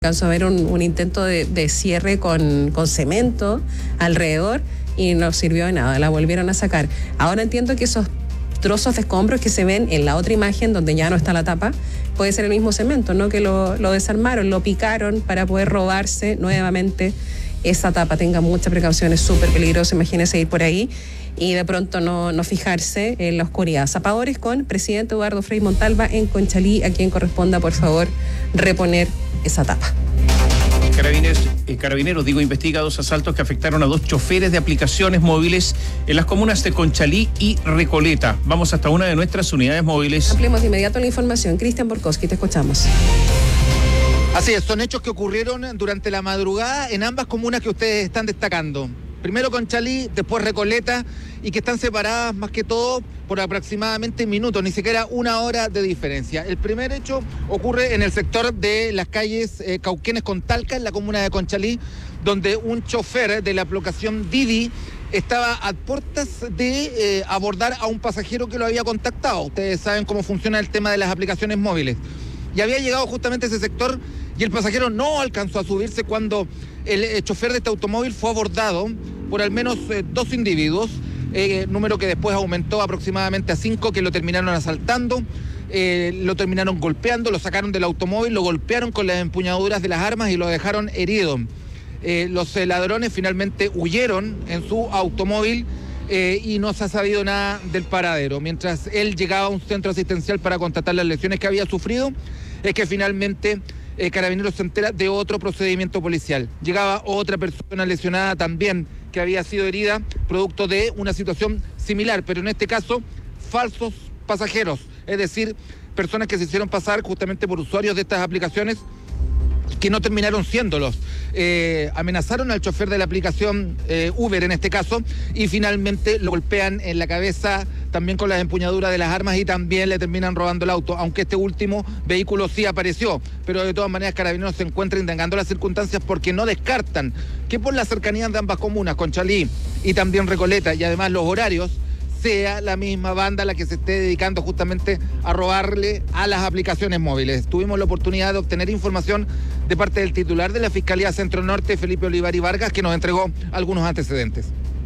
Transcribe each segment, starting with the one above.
Alcanzó a ver un intento de cierre con cemento alrededor y no sirvió de nada, la volvieron a sacar. Ahora entiendo que esos trozos de escombros que se ven en la otra imagen donde ya no está la tapa, puede ser el mismo cemento, ¿no? Que lo desarmaron, lo picaron para poder robarse nuevamente esa tapa. Tenga mucha precaución, es súper peligroso, imagínese ir por ahí y de pronto no fijarse en la oscuridad. Zapadores con presidente Eduardo Frei Montalva en Conchalí, a quien corresponda, por favor, reponer esa tapa. Carabineros, investiga 2 asaltos que afectaron a 2 choferes de aplicaciones móviles en las comunas de Conchalí y Recoleta. Vamos hasta una de nuestras unidades móviles. Ampliemos de inmediato la información. Cristian Borkowski, te escuchamos. Así es, son hechos que ocurrieron durante la madrugada en ambas comunas que ustedes están destacando. Primero Conchalí, después Recoleta, y que están separadas más que todo por aproximadamente minutos, ni siquiera 1 hora de diferencia. El primer hecho ocurre en el sector de las calles Cauquenes con Talca, en la comuna de Conchalí, donde un chofer de la aplicación Didi estaba a puertas de abordar a un pasajero que lo había contactado. Ustedes saben cómo funciona el tema de las aplicaciones móviles. Y había llegado justamente a ese sector y el pasajero no alcanzó a subirse cuando el chofer de este automóvil fue abordado por al menos 2 individuos, número que después aumentó aproximadamente a 5, que lo terminaron asaltando, lo terminaron golpeando, lo sacaron del automóvil, lo golpearon con las empuñaduras de las armas y lo dejaron herido. Los ladrones finalmente huyeron en su automóvil y no se ha sabido nada del paradero. Mientras él llegaba a un centro asistencial para constatar las lesiones que había sufrido, es que finalmente Carabineros se entera de otro procedimiento policial. Llegaba otra persona lesionada también, que había sido herida producto de una situación similar, pero en este caso falsos pasajeros, es decir, personas que se hicieron pasar justamente por usuarios de estas aplicaciones que no terminaron siéndolos. Amenazaron al chofer de la aplicación Uber en este caso y finalmente lo golpean en la cabeza también con las empuñaduras de las armas y también le terminan robando el auto, aunque este último vehículo sí apareció, pero de todas maneras Carabineros se encuentra indagando las circunstancias porque no descartan que por la cercanía de ambas comunas, Conchalí y también Recoleta, y además los horarios, sea la misma banda la que se esté dedicando justamente a robarle a las aplicaciones móviles. Tuvimos la oportunidad de obtener información de parte del titular de la Fiscalía Centro Norte, Felipe Olivari Vargas, que nos entregó algunos antecedentes.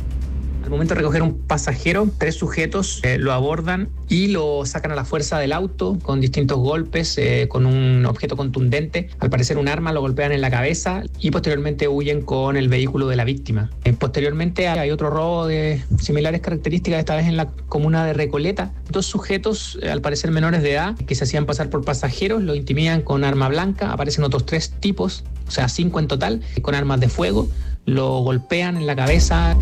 Al momento de recoger un pasajero, 3 sujetos lo abordan y lo sacan a la fuerza del auto con distintos golpes, con un objeto contundente. Al parecer un arma, lo golpean en la cabeza y posteriormente huyen con el vehículo de la víctima. Posteriormente hay otro robo de similares características, esta vez en la comuna de Recoleta. 2 sujetos, al parecer menores de edad, que se hacían pasar por pasajeros, lo intimidan con arma blanca. Aparecen otros 3 tipos, o sea 5 en total, con armas de fuego. Lo golpean en la cabeza.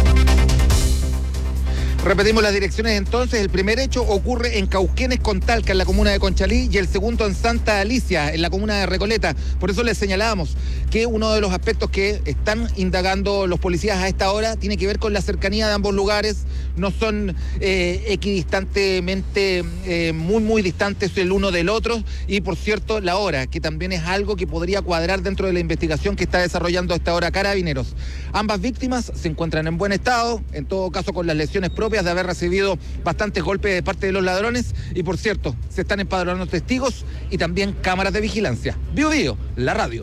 Repetimos las direcciones entonces. El primer hecho ocurre en Cauquenes con Talca, en la comuna de Conchalí, y el segundo en Santa Alicia, en la comuna de Recoleta. Por eso les señalábamos que uno de los aspectos que están indagando los policías a esta hora tiene que ver con la cercanía de ambos lugares. No son equidistantemente muy distantes el uno del otro, y por cierto la hora, que también es algo que podría cuadrar dentro de la investigación que está desarrollando a esta hora Carabineros. Ambas víctimas se encuentran en buen estado, en todo caso con las lesiones propias de haber recibido bastantes golpes de parte de los ladrones, y por cierto se están empadronando testigos y también cámaras de vigilancia. Bio Bio, la radio.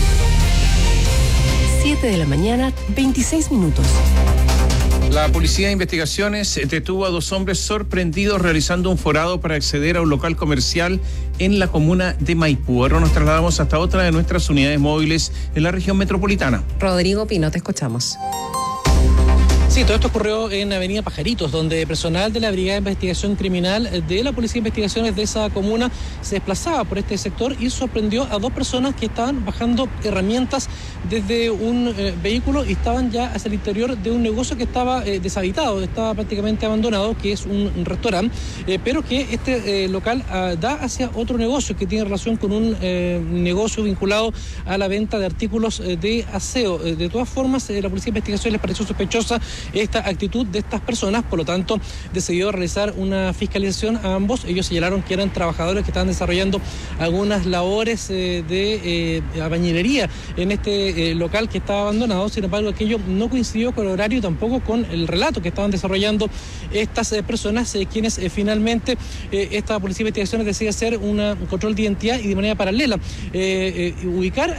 7 de la mañana, 26 minutos. La Policía de Investigaciones detuvo a 2 hombres sorprendidos realizando un forado para acceder a un local comercial en la comuna de Maipú. Ahora nos trasladamos hasta otra de nuestras unidades móviles en la región metropolitana. Rodrigo Pino, te escuchamos. Sí, todo esto ocurrió en Avenida Pajaritos, donde personal de la Brigada de Investigación Criminal de la Policía de Investigaciones de esa comuna se desplazaba por este sector y sorprendió a 2 personas que estaban bajando herramientas desde un vehículo y estaban ya hacia el interior de un negocio que estaba deshabitado, estaba prácticamente abandonado, que es un restaurante, pero que este local da hacia otro negocio que tiene relación con un negocio vinculado a la venta de artículos de aseo. De todas formas, la Policía de Investigación les pareció sospechosa esta actitud de estas personas, por lo tanto decidió realizar una fiscalización a ambos. Ellos señalaron que eran trabajadores que estaban desarrollando algunas labores de albañilería en este local que estaba abandonado. Sin embargo, aquello no coincidió con el horario y tampoco con el relato que estaban desarrollando estas personas, quienes finalmente esta Policía de Investigaciones decide hacer un control de identidad y de manera paralela ubicar